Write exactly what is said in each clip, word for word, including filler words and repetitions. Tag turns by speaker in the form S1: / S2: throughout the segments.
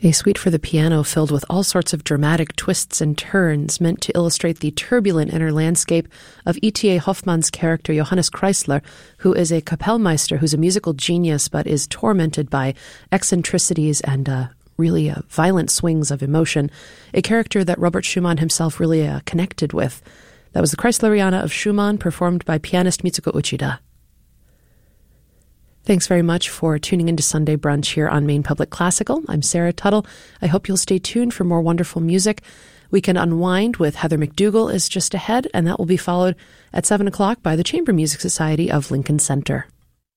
S1: A suite for the piano filled with all sorts of dramatic twists and turns meant to illustrate the turbulent inner landscape of E T A Hoffmann's character Johannes Kreisler, who is a Kapellmeister who's a musical genius but is tormented by eccentricities and uh, really uh, violent swings of emotion, a character that Robert Schumann himself really uh, connected with. That was the Kreisleriana of Schumann, performed by pianist Mitsuko Uchida. Thanks very much for tuning into Sunday Brunch here on Maine Public Classical. I'm Sarah Tuttle. I hope you'll stay tuned for more wonderful music. We can unwind with Heather McDougall is just ahead, and that will be followed at seven o'clock by the Chamber Music Society of Lincoln Center.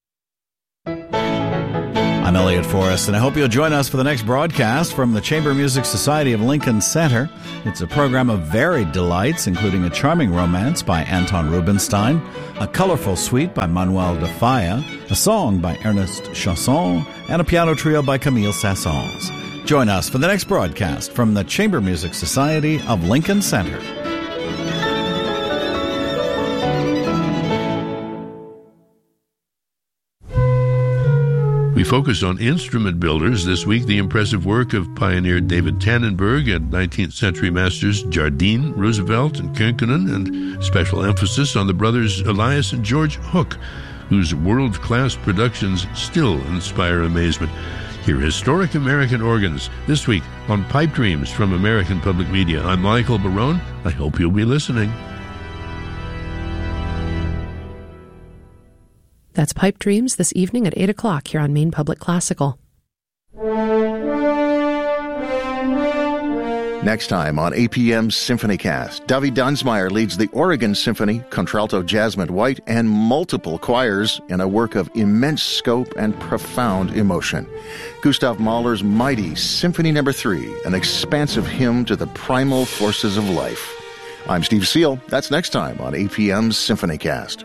S2: I'm Elliot Forrest, and I hope you'll join us for the next broadcast from the Chamber Music Society of Lincoln Center. It's a program of varied delights, including a charming romance by Anton Rubinstein, a colorful suite by Manuel de Falla, a song by Ernest Chausson, and a piano trio by Camille Saint-Saëns. Join us for the next broadcast from the Chamber Music Society of Lincoln Center.
S3: We focus on instrument builders this week, the impressive work of pioneer David Tannenberg and nineteenth century masters Jardine, Roosevelt, and Könkkinen, and special emphasis on the brothers Elias and George Hook, whose world-class productions still inspire amazement. Hear historic American organs this week on Pipe Dreams from American Public Media. I'm Michael Barone. I hope you'll be listening.
S1: That's Pipe Dreams this evening at eight o'clock here on Maine Public Classical.
S4: Next time on A P M's SymphonyCast, Davi Dunsmeyer leads the Oregon Symphony, contralto Jasmine White, and multiple choirs in a work of immense scope and profound emotion. Gustav Mahler's mighty Symphony Number Three, an expansive hymn to the primal forces of life. I'm Steve Seal. That's next time on A P M's SymphonyCast.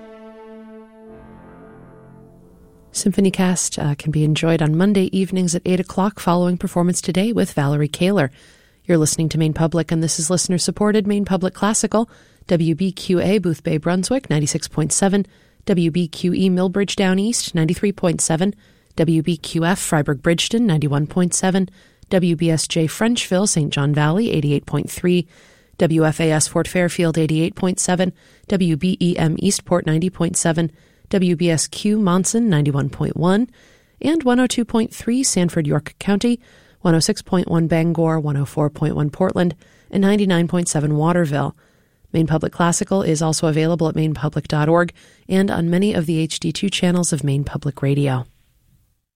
S1: SymphonyCast uh, can be enjoyed on Monday evenings at eight o'clock following Performance Today with Valerie Kaler. You're listening to Maine Public, and this is listener-supported Maine Public Classical, W B Q A Boothbay Brunswick, ninety-six point seven, W B Q E Millbridge Down East, ninety-three point seven, W B Q F Freiburg Bridgeton, ninety-one point seven, W B S J Frenchville, Saint John Valley, eighty-eight point three, W F A S Fort Fairfield, eighty-eight point seven, W B E M Eastport, ninety point seven, W B S Q Monson, ninety-one point one, and one oh two point three Sanford, York County, one oh six point one Bangor, one oh four point one Portland, and ninety-nine point seven Waterville. Maine Public Classical is also available at maine public dot org and on many of the H D two channels of Maine Public Radio.